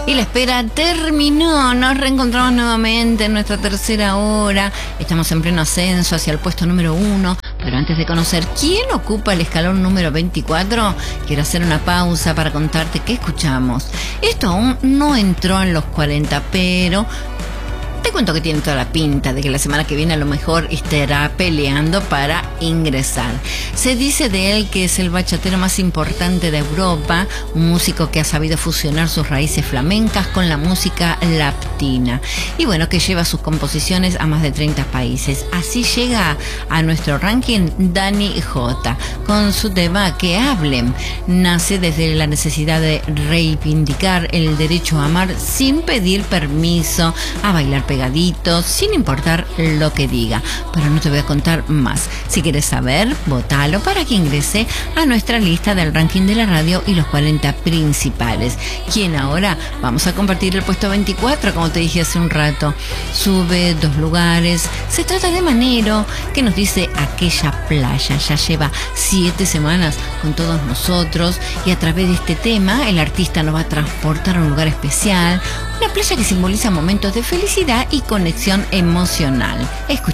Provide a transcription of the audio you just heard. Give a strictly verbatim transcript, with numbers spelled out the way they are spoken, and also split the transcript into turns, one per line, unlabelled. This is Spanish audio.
Y la espera terminó, nos reencontramos nuevamente en nuestra tercera hora, estamos en pleno ascenso hacia el puesto número uno, pero antes de conocer quién ocupa el escalón número veinticuatro, quiero hacer una pausa para contarte qué escuchamos. Esto aún no entró en los cuarenta, pero te cuento que tiene toda la pinta de que la semana que viene a lo mejor estará peleando para ingresar. Se dice de él que es el bachatero más importante de Europa, un músico que ha sabido fusionar sus raíces flamencas con la música latina. Y bueno, que lleva sus composiciones a más de treinta países. Así llega a nuestro ranking Dani J, con su tema Que Hablen. Nace desde la necesidad de reivindicar el derecho a amar sin pedir permiso, a bailar pegadito, sin importar lo que diga. Pero no te voy a contar más. Si quieres saber, votalo para que ingrese a nuestra lista del ranking de la radio y los cuarenta principales. Quien ahora vamos a compartir el puesto veinticuatro, como te dije hace un rato. Sube dos lugares. Se trata de Manero, que nos dice Aquella Playa. Ya lleva siete semanas con todos nosotros y a través de este tema el artista nos va a transportar a un lugar especial, una playa que simboliza momentos de felicidad y conexión emocional. Escucha.